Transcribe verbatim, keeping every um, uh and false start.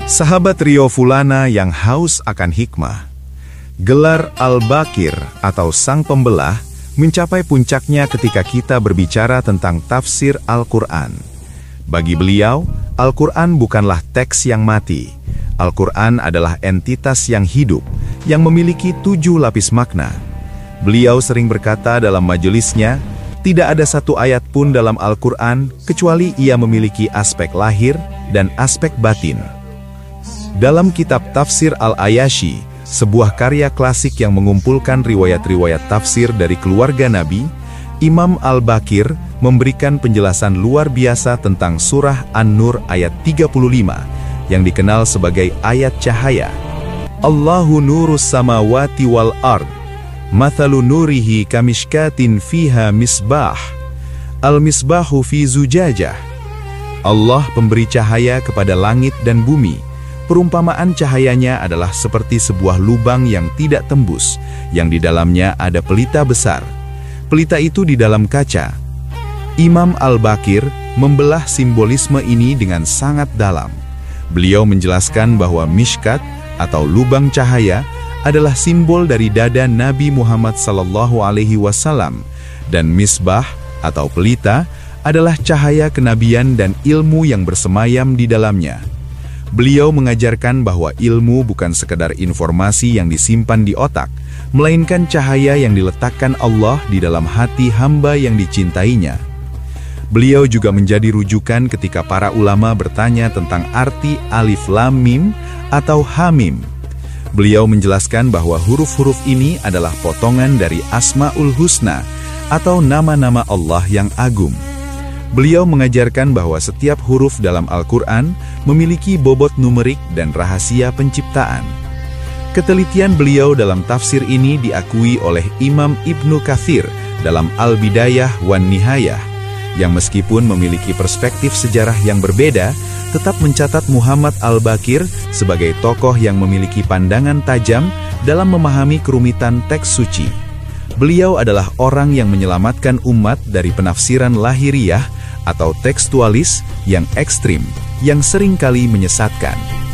Sahabat Rio Fulana yang haus akan hikmah. Gelar Al-Baqir atau Sang Pembelah mencapai puncaknya ketika kita berbicara tentang tafsir Al-Quran. Bagi beliau, Al-Quran bukanlah teks yang mati. Al-Quran adalah entitas yang hidup, yang memiliki tujuh lapis makna. Beliau sering berkata dalam majelisnya, tidak ada satu ayat pun dalam Al-Quran kecuali ia memiliki aspek lahir dan aspek batin. Dalam kitab Tafsir Al-Ayashi, sebuah karya klasik yang mengumpulkan riwayat-riwayat tafsir dari keluarga Nabi, Imam Al-Baqir memberikan penjelasan luar biasa tentang surah An-Nur ayat tiga puluh lima, yang dikenal sebagai ayat cahaya. Allahu nurus samawati wal ard, mathalu nurihi kamishkatin fiha misbah, al-misbahu fi zujajah. Allah pemberi cahaya kepada langit dan bumi. Perumpamaan cahayanya adalah seperti sebuah lubang yang tidak tembus, yang di dalamnya ada pelita besar. Pelita itu di dalam kaca. Imam Al-Baqir membelah simbolisme ini dengan sangat dalam. Beliau menjelaskan bahwa mishkat atau lubang cahaya adalah simbol dari dada Nabi Muhammad sallallahu alaihi wasallam, dan misbah atau pelita adalah cahaya kenabian dan ilmu yang bersemayam di dalamnya. Beliau mengajarkan bahwa ilmu bukan sekedar informasi yang disimpan di otak, melainkan cahaya yang diletakkan Allah di dalam hati hamba yang dicintainya. Beliau juga menjadi rujukan ketika para ulama bertanya tentang arti alif lam mim atau hamim. Beliau menjelaskan bahwa huruf-huruf ini adalah potongan dari Asmaul Husna atau nama-nama Allah yang agung. Beliau mengajarkan bahwa setiap huruf dalam Al-Quran memiliki bobot numerik dan rahasia penciptaan. Ketelitian beliau dalam tafsir ini diakui oleh Imam Ibnu Katsir dalam Al-Bidayah wan Nihayah, yang meskipun memiliki perspektif sejarah yang berbeda, tetap mencatat Muhammad Al-Baqir sebagai tokoh yang memiliki pandangan tajam dalam memahami kerumitan teks suci. Beliau adalah orang yang menyelamatkan umat dari penafsiran lahiriah atau tekstualis yang ekstrim, yang seringkali menyesatkan.